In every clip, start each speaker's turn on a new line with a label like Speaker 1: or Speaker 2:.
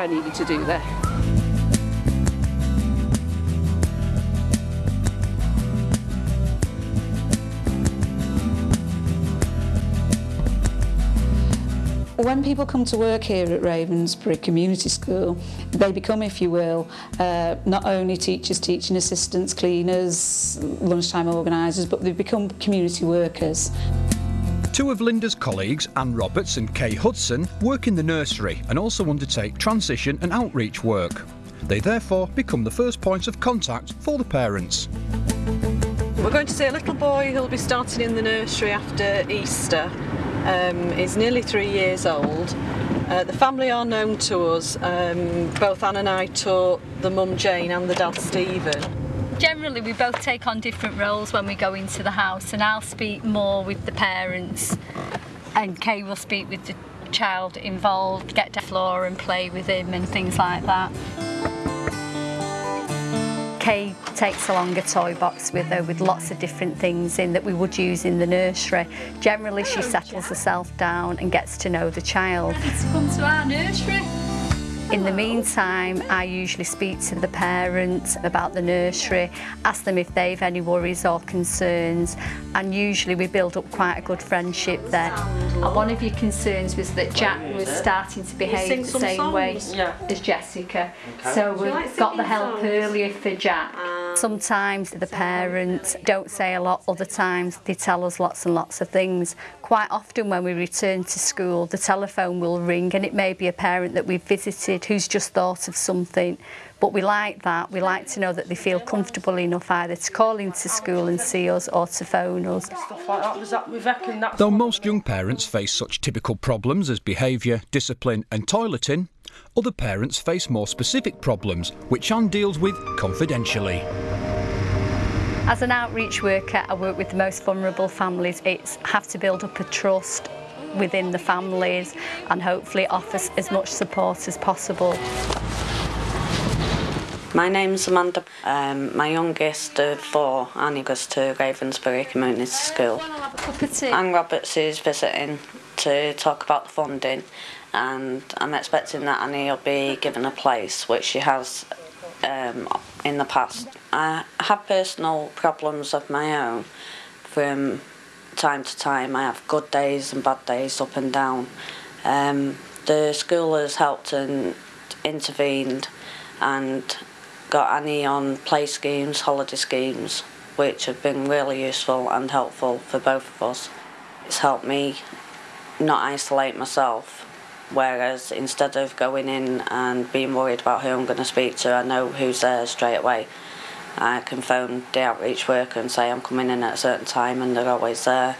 Speaker 1: I needed to do there. When people come to work here at Ravensbury Community School, they become, if you will, not only teachers, teaching assistants, cleaners, lunchtime organisers, but they become community workers.
Speaker 2: Two of Linda's colleagues, Anne Roberts and Kay Hudson, work in the nursery and also undertake transition and outreach work. They therefore become the first point of contact for the parents.
Speaker 3: We're going to see a little boy who'll be starting in the nursery after Easter. He's nearly 3 years old. The family are known to us. Both Anne and I taught the mum Jane and the dad Stephen.
Speaker 4: Generally we both take on different roles when we go into the house, and I'll speak more with the parents and Kay will speak with the child involved, get to the floor and play with him and things like that. Kay takes along a toy box with her with lots of different things in that we would use in the nursery. Generally she settles herself down and gets to know the child. It's come to our nursery. In the meantime, I usually speak to the parents about the nursery, ask them if they've any worries or concerns, and usually we build up quite a good friendship there. And one of your concerns was that Jack was starting to behave the same way as Jessica, so we've got the help earlier for Jack. Sometimes the parents don't say a lot, other times they tell us lots and lots of things. Quite often when we return to school, the telephone will ring and it may be a parent that we've visited who's just thought of something. But we like that. We like to know that they feel comfortable enough either to call into school and see us or to phone us.
Speaker 2: Though most young parents face such typical problems as behaviour, discipline and toileting, other parents face more specific problems, which Anne deals with confidentially.
Speaker 4: As an outreach worker, I work with the most vulnerable families. It's have to build up a trust within the families and hopefully offer as much support as possible.
Speaker 5: My name's Amanda. My youngest of 4, Annie, goes to Ravensbury Community School. Anne Roberts is visiting to talk about the funding, and I'm expecting that Annie will be given a place, which she has in the past. I have personal problems of my own. From time to time I have good days and bad days, up and down. The school has helped and intervened and got Annie on play schemes, holiday schemes, which have been really useful and helpful for both of us. It's helped me not isolate myself, whereas instead of going in and being worried about who I'm going to speak to, I know who's there straight away. I can phone the outreach worker and say I'm coming in at a certain time, and they're always there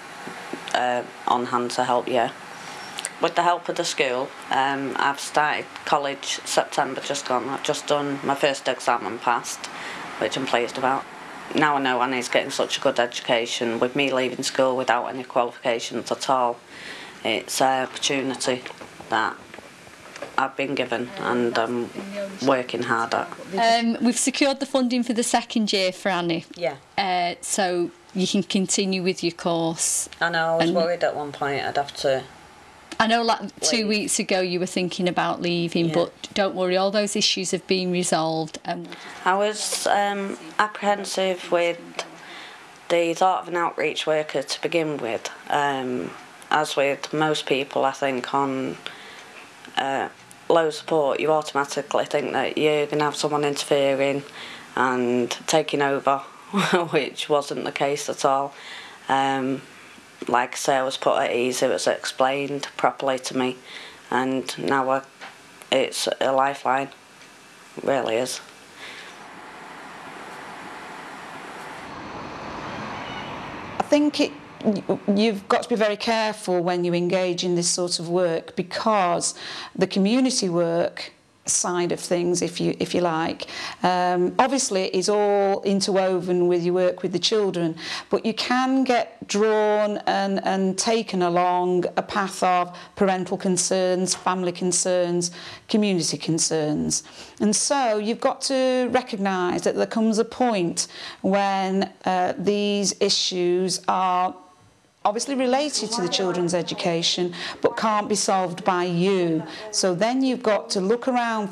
Speaker 5: on hand to help you. With the help of the school, I've started college September just gone. I've just done my first exam and passed, which I'm pleased about. Now I know Annie's getting such a good education. With me leaving school without any qualifications at all, it's an opportunity that I've been given and I'm working hard at.
Speaker 4: We've secured the funding for the second year for Annie.
Speaker 5: Yeah.
Speaker 4: So you can continue with your course.
Speaker 5: I know, I was worried at one point I'd have to.
Speaker 4: I know like 2 weeks ago you were thinking about leaving, but don't worry, all those issues have been resolved.
Speaker 5: I was apprehensive with the thought of an outreach worker to begin with. As with most people, I think, on low support, you automatically think that you're going to have someone interfering and taking over, which wasn't the case at all. Like I say, I was put at ease, it was explained properly to me, and now it's a lifeline, it really is.
Speaker 1: I think you've got to be very careful when you engage in this sort of work, because the community work side of things, if you like, obviously is all interwoven with your work with the children, but you can get drawn and taken along a path of parental concerns, family concerns, community concerns, and so you've got to recognise that there comes a point when these issues are obviously related to the children's education but can't be solved by you. So then you've got to look around